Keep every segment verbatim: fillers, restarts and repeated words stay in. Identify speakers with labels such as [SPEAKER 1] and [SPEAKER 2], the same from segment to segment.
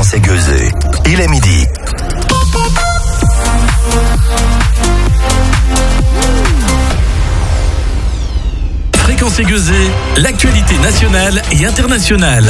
[SPEAKER 1] Fréquence Aiguisée. Il est midi.
[SPEAKER 2] Fréquence Aiguisée, l'actualité nationale et internationale.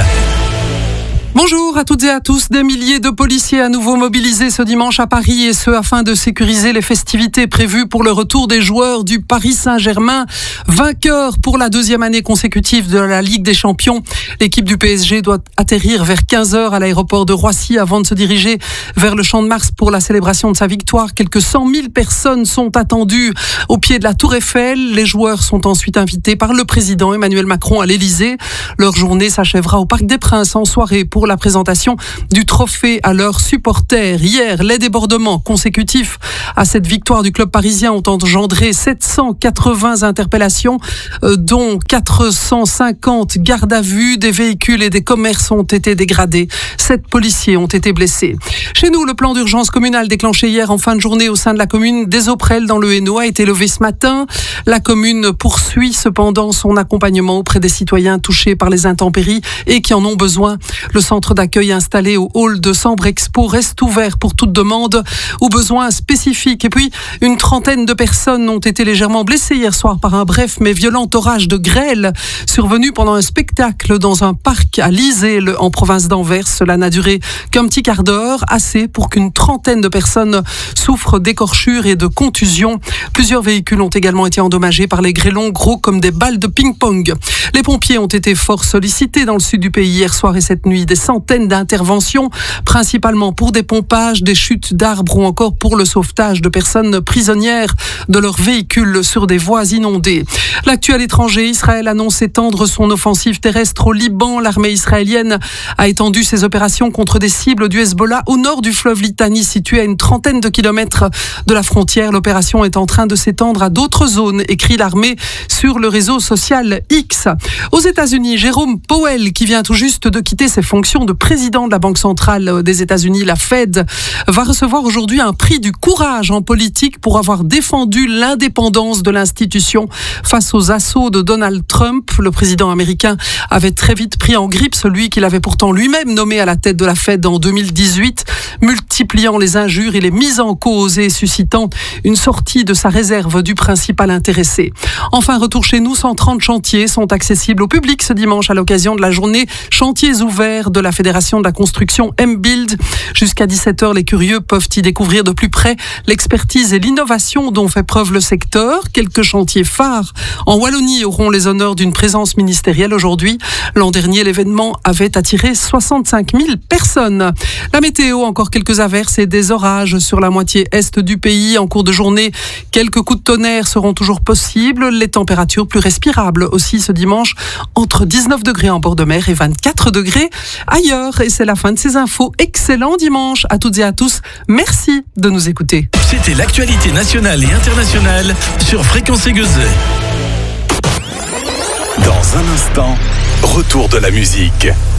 [SPEAKER 3] Bonjour à toutes et à tous. Des milliers de policiers à nouveau mobilisés ce dimanche à Paris, et ce afin de sécuriser les festivités prévues pour le retour des joueurs du Paris Saint-Germain. Vainqueur pour la deuxième année consécutive de la Ligue des Champions, l'équipe du P S G doit atterrir vers quinze heures à l'aéroport de Roissy avant de se diriger vers le Champ de Mars pour la célébration de sa victoire. Quelques cent mille personnes sont attendues au pied de la Tour Eiffel. Les joueurs sont ensuite invités par le président Emmanuel Macron à l'Élysée. Leur journée s'achèvera au Parc des Princes en soirée pour la présentation du trophée à leurs supporters. Hier, les débordements consécutifs à cette victoire du club parisien ont engendré sept cent quatre-vingts interpellations, euh, dont quatre cent cinquante gardes à vue. Des véhicules et des commerces ont été dégradés. Sept policiers ont été blessés. Chez nous, le plan d'urgence communal déclenché hier en fin de journée au sein de la commune d'Esoprel dans le Hainaut a été levé ce matin. La commune poursuit cependant son accompagnement auprès des citoyens touchés par les intempéries et qui en ont besoin. Le centre d'accueil installé au hall de Sambre Expo reste ouvert pour toute demande ou besoin spécifique. Et puis, une trentaine de personnes ont été légèrement blessées hier soir par un bref mais violent orage de grêle survenu pendant un spectacle dans un parc à Lisée en province d'Anvers. Cela n'a duré qu'un petit quart d'heure, assez pour qu'une trentaine de personnes souffrent d'écorchures et de contusions. Plusieurs véhicules ont également été endommagés par les grêlons, gros comme des balles de ping-pong. Les pompiers ont été fort sollicités dans le sud du pays hier soir et cette nuit. Des centaines d'interventions, principalement pour des pompages, des chutes d'arbres ou encore pour le sauvetage de personnes prisonnières de leurs véhicules sur des voies inondées. L'actu à l'étranger, Israël annonce étendre son offensive terrestre au Liban. L'armée israélienne a étendu ses opérations contre des cibles du Hezbollah au nord du fleuve Litani, situé à une trentaine de kilomètres de la frontière. L'opération est en train de s'étendre à d'autres zones, écrit l'armée sur le réseau social X. Aux États-Unis, Jérôme Powell, qui vient tout juste de quitter ses fonctions de président de la Banque centrale des États-Unis, la Fed, va recevoir aujourd'hui un prix du courage en politique pour avoir défendu l'indépendance de l'institution face aux assauts de Donald Trump. Le président américain avait très vite pris en grippe celui qu'il avait pourtant lui-même nommé à la tête de la Fed en deux mille dix-huit, multipliant les injures et les mises en cause et suscitant une sortie de sa réserve du principal intéressé. Enfin, retour chez nous, cent trente chantiers sont accessibles au public ce dimanche à l'occasion de la journée Chantiers ouverts de la Fédération de la construction M-Build. Jusqu'à dix-sept heures, les curieux peuvent y découvrir de plus près l'expertise et l'innovation dont fait preuve le secteur. Quelques chantiers phares en Wallonie auront les honneurs d'une présence ministérielle aujourd'hui. L'an dernier, l'événement avait attiré soixante-cinq mille personnes. La météo, encore quelques averses et des orages sur la moitié est du pays. En cours de journée, quelques coups de tonnerre seront toujours possibles. Les températures plus respirables aussi ce dimanche, entre dix-neuf degrés en bord de mer et vingt-quatre degrés ailleurs. Et c'est la fin de ces infos. Excellent dimanche à toutes et à tous. Merci de nous écouter.
[SPEAKER 2] C'était l'actualité nationale et internationale sur Fréquence Aiguisée.
[SPEAKER 1] Dans un instant, retour de la musique.